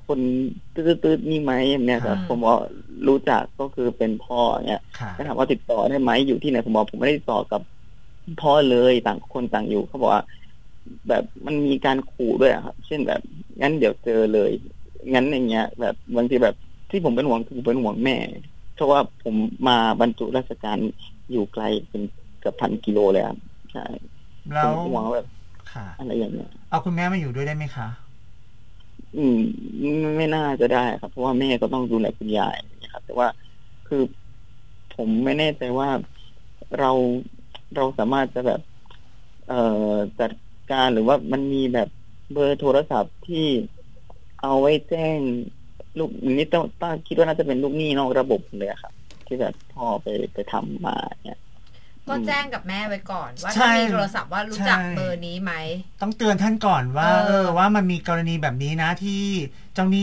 คนตืดๆนี่ไหมเนี่ยครับผมบอกรู้จักก็คือเป็นพ่อเนี่ยก็ถามว่าติดต่อได้ไหมอยู่ที่ไหนผมบอกผมไม่ได้ติดต่อกับพ่อเลยต่างคนต่างอยู่เขาบอกว่าแบบมันมีการขู่ด้วยครับเช่นแบบงั้นเดี๋ยวเจอเลยงั้นอย่างเงี้ยแบบบางทีแบบที่ผมเป็นห่วงคือผมเป็นห่วงแม่เพราะว่าผมมาบรรจุราชการอยู่ไกลเป็นเกือบ1,000 กิโลเลยครับใช่แล้วผมห่วงแบบอะไรอย่างเงี้ยเอาคุณแม่มาอยู่ด้วยได้ไหมคะไม่น่าจะได้ครับเพราะว่าแม่ก็ต้องดูแลคุณยายนะครับแต่ว่าคือผมไม่แน่ใจว่าเราสามารถจะแบบจัดการหรือว่ามันมีแบบเบอร์โทรศัพท์ที่เอาไว้แจ้งลูกนี่ต้องคิดว่าน่าจะเป็นลูกหนี้นอกระบบเลยครับที่แบบพ่อไปทำมาเนี่ยก็แจ้งกับแม่ไว้ก่อนว่าถ้ามีโทรศัพท์ว่ารู้จักเบอร์นี้ไหมต้องเตือนท่านก่อนว่าว่ามันมีกรณีแบบนี้นะที่เจ้าหนี้